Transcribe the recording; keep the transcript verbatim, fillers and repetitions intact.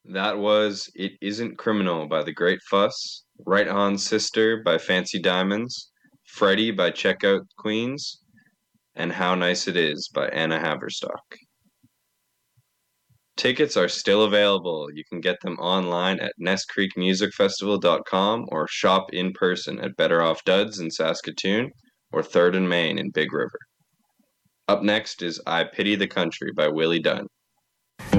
That was It Isn't Criminal by The Great Fuss, Right On Sister by Fancy Diamonds, Freddie by Checkout Queens, and How Nice It Is by Anna Haverstock. Tickets are still available. You can get them online at nest creek music festival dot com or shop in person at Better Off Duds in Saskatoon or Third and Main in Big River. Up next is I Pity the Country by Willie Dunn.